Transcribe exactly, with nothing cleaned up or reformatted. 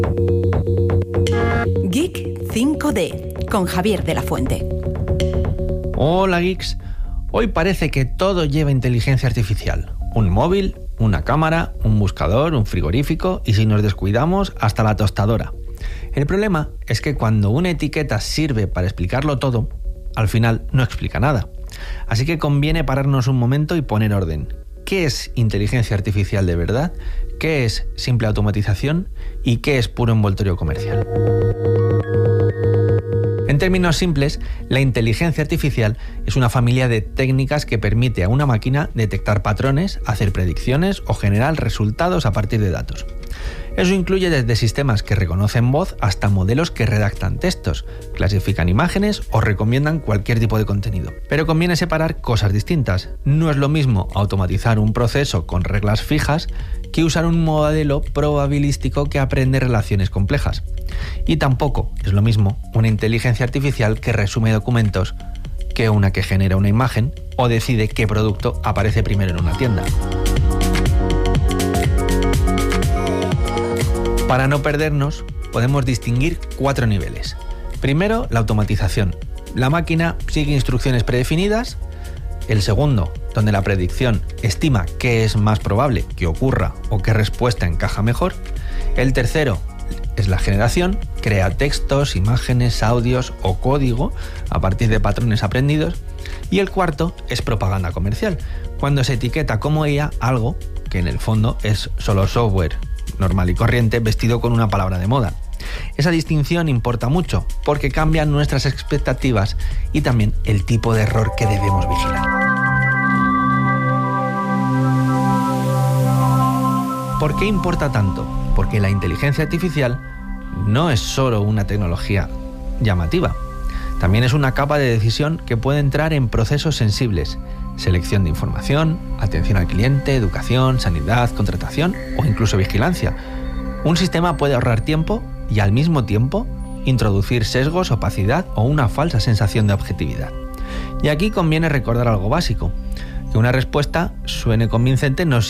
Geek cinco D con Javier de la Fuente. Hola geeks, hoy parece que todo lleva inteligencia artificial. Un móvil, una cámara, un buscador, un frigorífico y si nos descuidamos hasta la tostadora. El problema es que cuando una etiqueta sirve para explicarlo todo, al final no explica nada. Así que conviene pararnos un momento y poner orden. ¿Qué es inteligencia artificial de verdad? ¿Qué es simple automatización? ¿Y qué es puro envoltorio comercial? En términos simples, la inteligencia artificial es una familia de técnicas que permite a una máquina detectar patrones, hacer predicciones o generar resultados a partir de datos. Eso incluye desde sistemas que reconocen voz hasta modelos que redactan textos, clasifican imágenes o recomiendan cualquier tipo de contenido. Pero conviene separar cosas distintas. No es lo mismo automatizar un proceso con reglas fijas que usar un modelo probabilístico que aprende relaciones complejas. Y tampoco es lo mismo una inteligencia artificial que resume documentos que una que genera una imagen o decide qué producto aparece primero en una tienda. Para no perdernos, podemos distinguir cuatro niveles. Primero, la automatización. La máquina sigue instrucciones predefinidas. El segundo, donde la predicción estima qué es más probable que ocurra o qué respuesta encaja mejor. El tercero es la generación, crea textos, imágenes, audios o código a partir de patrones aprendidos. Y el cuarto es propaganda comercial, cuando se etiqueta como I A algo que en el fondo es solo software normal y corriente vestido con una palabra de moda. Esa distinción importa mucho porque cambia nuestras expectativas y también el tipo de error que debemos vigilar. ¿Por qué importa tanto? Porque la inteligencia artificial no es solo una tecnología llamativa, también es una capa de decisión que puede entrar en procesos sensibles: selección de información, atención al cliente, educación, sanidad, contratación o incluso vigilancia. Un sistema puede ahorrar tiempo y al mismo tiempo introducir sesgos, opacidad o una falsa sensación de objetividad. Y aquí conviene recordar algo básico: que una respuesta suene convincente no